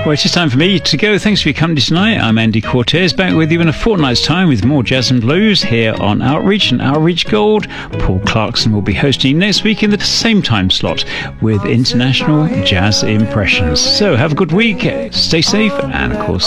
Well, it's just time for me to go. Thanks for your company tonight. I'm Andy Cortez, back with you in a fortnight's time with more jazz and blues here on Outreach and Outreach Gold. Paul Clarkson will be hosting next week in the same time slot with International Jazz Impressions. So have a good week, stay safe, and of course,